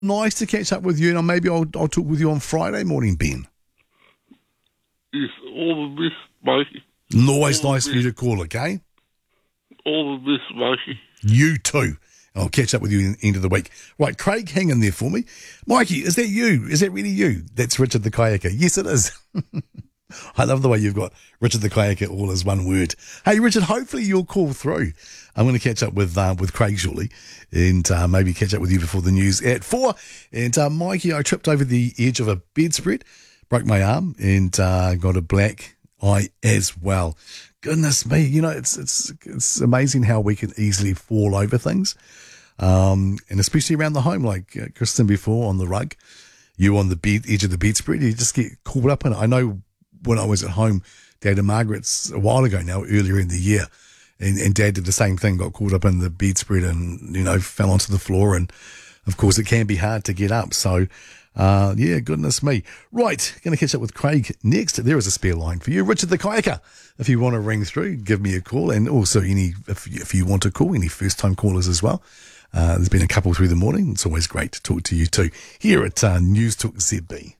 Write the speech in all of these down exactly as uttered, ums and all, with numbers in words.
Nice to catch up with you, and maybe I'll, I'll talk with you on Friday morning, Ben. Yes, all the best, Mikey. And always all nice for you to call, okay? All the best, Mikey. You too. I'll catch up with you at the end of the week. Right, Craig, hang in there for me. Mikey, is that you? Is that really you? That's Richard the Kayaker. Yes, it is. I love the way you've got Richard the Kayaker all as one word. Hey, Richard, hopefully you'll call through. I'm going to catch up with uh, with Craig shortly and uh, maybe catch up with you before the news at four. And uh, Mikey, I tripped over the edge of a bedspread, broke my arm, and uh, got a black eye as well. Goodness me, you know, it's it's it's amazing how we can easily fall over things, um, and especially around the home, like uh, Kristen before on the rug, you on the bed edge of the bedspread, you just get caught up in it. I know when I was at home, Dad and Margaret's a while ago now, earlier in the year, and, and Dad did the same thing, got caught up in the bedspread and, you know, fell onto the floor, and of course it can be hard to get up. So. Uh, yeah, goodness me. Right, going to catch up with Craig next. There is a spare line for you. Richard the Kayaker, if you want to ring through, give me a call. And also, any if, if you want to call, any first-time callers as well. Uh, there's been a couple through the morning. It's always great to talk to you too. Here at uh, News Talk Z B.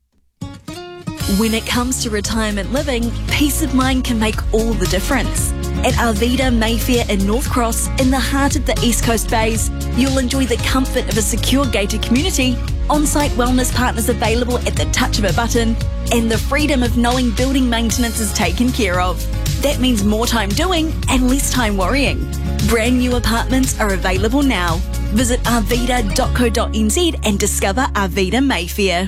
When it comes to retirement living, peace of mind can make all the difference. At Arvida Mayfair in North Cross, in the heart of the East Coast Bays, you'll enjoy the comfort of a secure gated community, on-site wellness partners available at the touch of a button, and the freedom of knowing building maintenance is taken care of. That means more time doing and less time worrying. Brand new apartments are available now. Visit arvida dot co dot n z and discover Arvida Mayfair.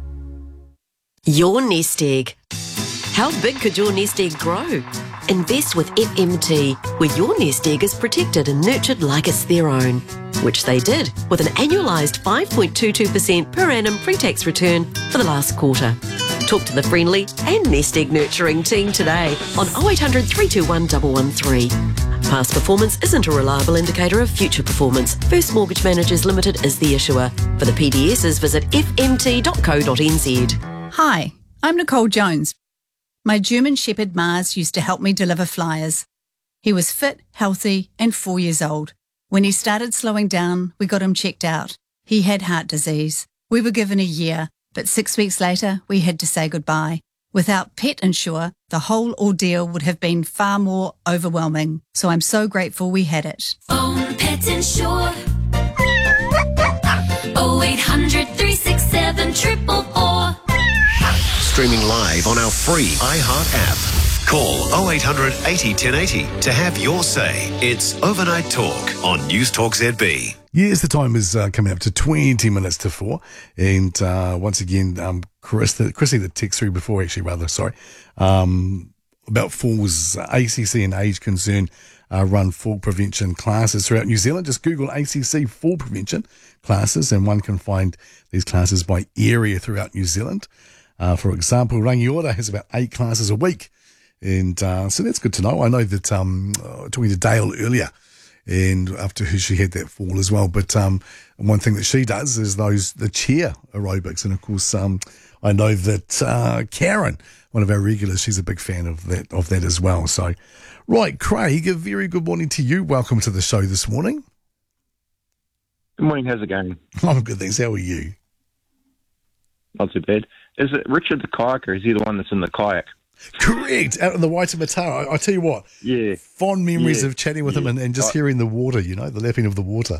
Your nest egg. How big could your nest egg grow? Invest with F M T, where your nest egg is protected and nurtured like it's their own, which they did with an annualised five point two two percent per annum pre-tax return for the last quarter. Talk to the friendly and nest egg nurturing team today on oh eight hundred, three two one, one one three. Past performance isn't a reliable indicator of future performance. First Mortgage Managers Limited is the issuer. For the P D Ss, visit f m t dot co dot n z. Hi, I'm Nicole Jones. My German Shepherd Mars used to help me deliver flyers. He was fit, healthy, and four years old. When he started slowing down, we got him checked out. He had heart disease. We were given a year, but six weeks later, we had to say goodbye. Without Pet Insure, the whole ordeal would have been far more overwhelming. So I'm so grateful we had it. Phone Pet Insure. oh eight hundred, three six seven, four four four. Streaming live on our free iHeart app. Call oh eight hundred, eighty, ten eighty to have your say. It's Overnight Talk on News Talk Z B. Yes, the time is uh, coming up to twenty minutes to four. And uh, once again, um, Chris, the, Chrissy, the text through before, actually, rather, sorry, um, about Fall's A C C and age concern uh, run fall prevention classes throughout New Zealand. Just Google A C C fall prevention classes, and one can find these classes by area throughout New Zealand. Uh, for example, Rangiora has about eight classes a week. And uh, so that's good to know. I know that um, uh, talking to Dale earlier, and after her, she had that fall as well. But um, one thing that she does is those the chair aerobics. And, of course, um, I know that uh, Karen, one of our regulars, she's a big fan of that of that as well. So, right, Craig, a very good morning to you. Welcome to the show this morning. Good morning. How's it going? I'm good, thanks. How are you? Not too bad. Is it Richard the Kayaker? Is he the one that's in the kayak? Correct, out in the Waitemata. I, I tell you what, yeah, fond memories yeah. of chatting with yeah. him and, and just I, hearing the water, you know, the lapping of the water.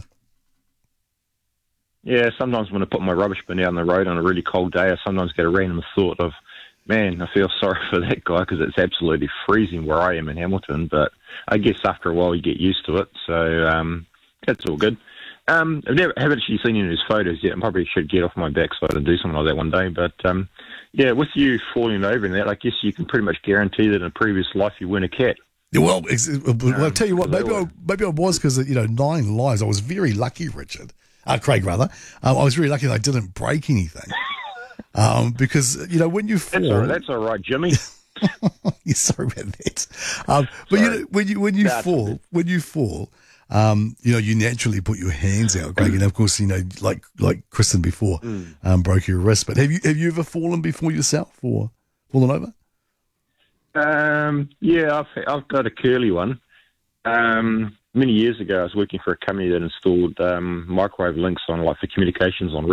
Yeah, sometimes when I put my rubbish bin out on the road on a really cold day, I sometimes get a random thought of, man, I feel sorry for that guy because it's absolutely freezing where I am in Hamilton. But I guess after a while you get used to it, so um, that's all good. Um, I've never haven't actually seen any of his photos yet. I probably should get off my backside and do something like that one day. But um, yeah, with you falling over and that, I guess you can pretty much guarantee that in a previous life you weren't a cat. Yeah, well, well, I'll tell you what, maybe um, I, maybe I was because, you know, nine lives. I was very lucky, Richard. Uh, Craig, rather. Um, I was very lucky that I didn't break anything. Um, because, you know, when you fall... That's all right, that's all right Jimmy. You're sorry about that. Um, but, you know, when you, when you fall, when you fall... Um, you know, you naturally put your hands out, Greg, and of course, you know, like like Kristen before, mm. um, broke your wrist. But have you have you ever fallen before yourself or fallen over? Um, yeah, I've I've got a curly one. Um, many years ago, I was working for a company that installed um, microwave links on, like, for communications on